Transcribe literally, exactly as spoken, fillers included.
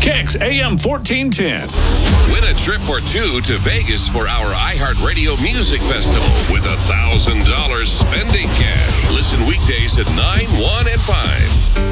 Kicks A M fourteen ten. Win a trip or two to Vegas for our iHeartRadio Music Festival with a one thousand dollars spending cash. Listen weekdays at nine, one, and five.